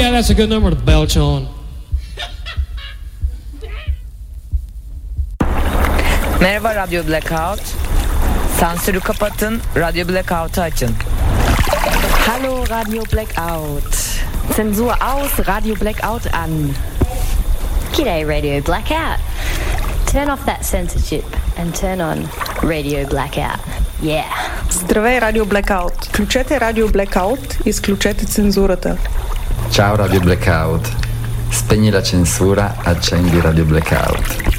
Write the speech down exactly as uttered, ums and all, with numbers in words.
yeah, that's a good number to belch on. Merhaba Radyo Blackout. Sansürü kapatın, Radyo Blackout'u açın. Hallo Radio Blackout. Zensur aus, Radio Blackout an. G'day Radio Blackout. Turn off that censorship and turn on Radio Blackout. Yeah. Здравей, Радио Blackout. Включете Радио Blackout, изключете цензурата. Ciao Radio Blackout. Spegni la censura, accendi Radio Blackout.